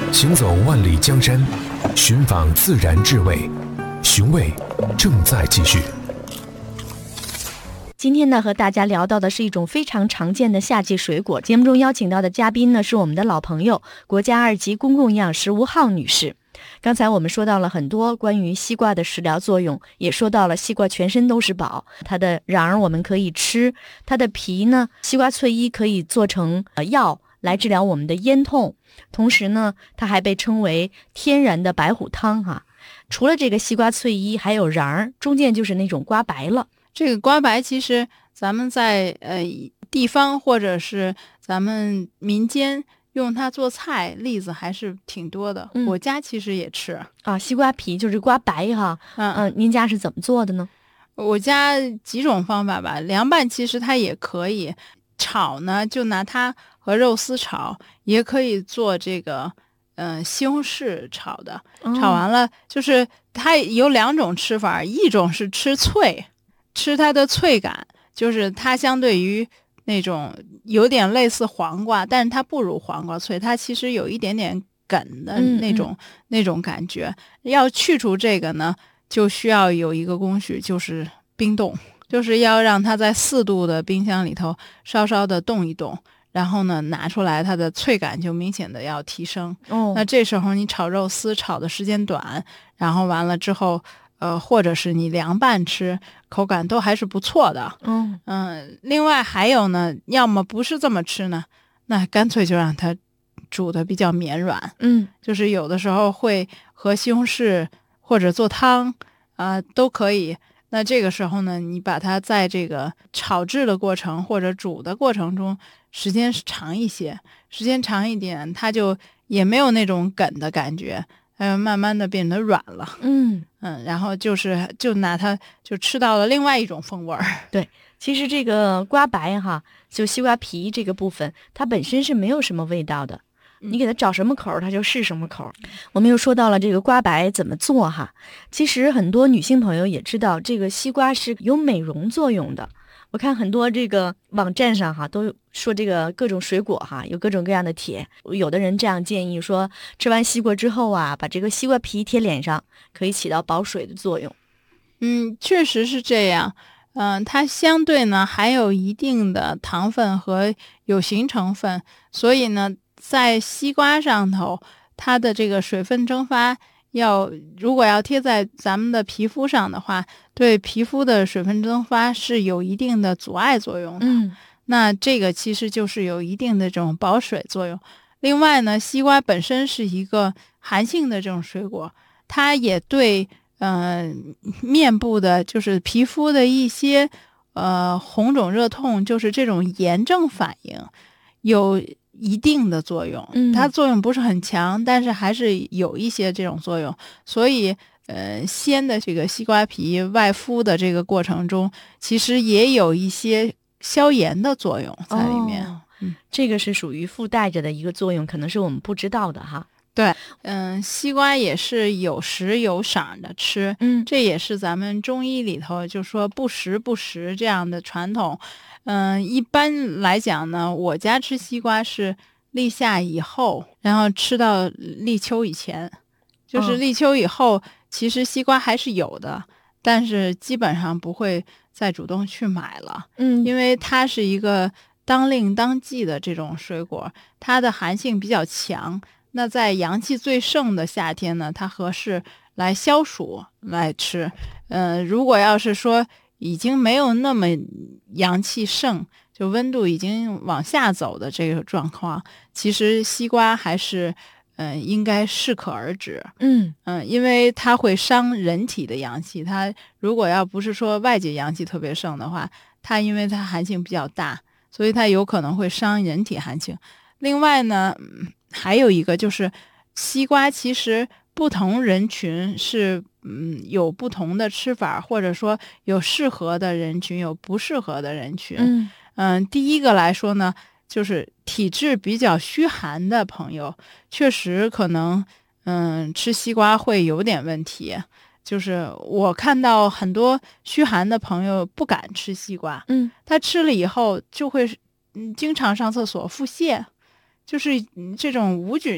行走万里江山，寻访自然智慧，寻味正在继续。 今天呢，和大家聊到的是一种非常常见的夏季水果。节目中邀请到的嘉宾呢，是我们的老朋友，国家2级公共营养师吴浩女士。刚才我们说到了很多关于西瓜的食疗作用，也说到了西瓜全身都是宝，它的瓤我们可以吃，它的皮呢，西瓜翠衣可以做成药来治疗我们的咽痛，同时呢，它还被称为天然的白虎汤哈。除了这个西瓜翠衣，还有瓤，中间就是那种瓜白了。 这个瓜白其实咱们在地方或者是咱们民间用它做菜例子还是挺多的。我家其实也吃啊，西瓜皮就是瓜白哈。您家是怎么做的呢？ 我家几种方法吧，凉拌其实它也可以，炒呢就拿它和肉丝炒，也可以做这个西红柿炒的。炒完了就是它有2种吃法，一种是吃脆，吃它的脆感，就是它相对于那种有点类似黄瓜，但是它不如黄瓜脆，它其实有一点点梗的那种感觉。要去除这个呢，就需要有一个工序，就是冰冻，就是要让它在4度的冰箱里头稍稍的冻一冻，然后呢拿出来，它的脆感就明显的要提升。那这时候你炒肉丝炒的时间短，然后完了之后或者是你凉拌吃，口感都还是不错的。另外还有呢，要么不是这么吃呢，那干脆就让它煮的比较绵软。就是有的时候会和西红柿或者做汤都可以。那这个时候呢，你把它在这个炒制的过程或者煮的过程中时间长一些，时间长一点，它就也没有那种梗的感觉，慢慢的变得软了。然后就拿它就吃到了另外一种风味儿。 对，其实这个瓜白哈，就西瓜皮这个部分，它本身是没有什么味道的，你给它找什么口它就是什么口。我们又说到了这个瓜白怎么做哈，其实很多女性朋友也知道这个西瓜是有美容作用的。我看很多这个网站上哈都说这个各种水果哈有各种各样的帖，有的人这样建议说，吃完西瓜之后啊，把这个西瓜皮贴脸上，可以起到保水的作用。 确实是这样。它相对呢还有一定的糖分和有形成分，所以呢在西瓜上头，它的这个水分蒸发如果要贴在咱们的皮肤上的话，对皮肤的水分蒸发是有一定的阻碍作用的。那这个其实就是有一定的这种保水作用。另外呢，西瓜本身是一个寒性的这种水果，它也对面部的就是皮肤的一些红肿热痛，就是这种炎症反应有一定的作用。它作用不是很强，但是还是有一些这种作用。所以鲜的这个西瓜皮外敷的这个过程中，其实也有一些消炎的作用在里面。 这个是属于附带着的一个作用，可能是我们不知道的哈。 对，西瓜也是有时有赏的吃，这也是咱们中医里头就说不时不食这样的传统。一般来讲呢，我家吃西瓜是立夏以后，然后吃到立秋以前。就是立秋以后，其实西瓜还是有的，但是基本上不会再主动去买了。因为它是一个当令当季的这种水果，它的寒性比较强。那在阳气最盛的夏天呢，它合适来消暑来吃。如果要是说已经没有那么阳气盛，就温度已经往下走的这个状况，其实西瓜还是应该适可而止。因为它会伤人体的阳气，它如果要不是说外界阳气特别盛的话，它因为它寒性比较大，所以它有可能会伤人体寒性。另外呢，还有一个就是西瓜其实不同人群是有不同的吃法，或者说有适合的人群，有不适合的人群。第一个来说呢，就是体质比较虚寒的朋友，确实可能吃西瓜会有点问题。就是我看到很多虚寒的朋友不敢吃西瓜，他吃了以后就会经常上厕所腹泻，就是这种无菌